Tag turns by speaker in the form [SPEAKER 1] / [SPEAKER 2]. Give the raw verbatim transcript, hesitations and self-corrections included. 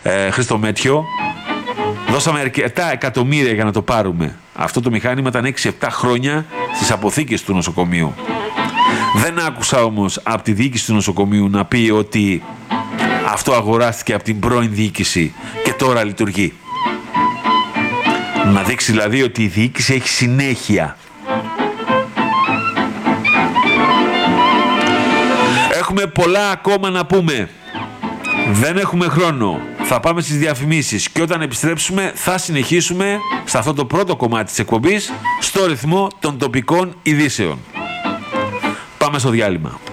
[SPEAKER 1] ε, Χρήστο Μέτιο. Δώσαμε αρκετά εκατομμύρια για να το πάρουμε. Αυτό το μηχάνημα ήταν έξι επτά χρόνια στις αποθήκες του νοσοκομείου. Δεν άκουσα όμως από τη διοίκηση του νοσοκομείου να πει ότι αυτό αγοράστηκε από την πρώην διοίκηση και τώρα λειτουργεί. Να δείξει δηλαδή ότι η διοίκηση έχει συνέχεια. Έχουμε πολλά ακόμα να πούμε. Δεν έχουμε χρόνο. Θα πάμε στις διαφημίσεις και όταν επιστρέψουμε θα συνεχίσουμε σε αυτό το πρώτο κομμάτι της εκπομπής στο ρυθμό των τοπικών ειδήσεων. Πάμε στο διάλειμμα.